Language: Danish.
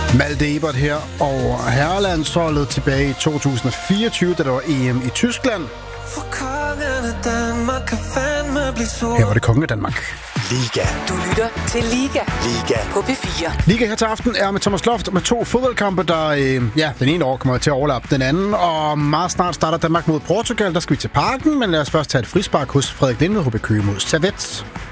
Malte Ebert her, og herrelandsholdet tilbage i 2024, da der var EM i Tyskland. Her var det kongen af Danmark. Liga. Du lytter til Liga. Liga. På P4. Liga her til aften er med Thomas Loft med 2 fodboldkampe, der den ene år kommer til at overlappe den anden. Og meget snart starter Danmark mod Portugal. Der skal vi til Parken, men lad os først tage et frispark hos Frederik Lindved, HB Køge mod Servette.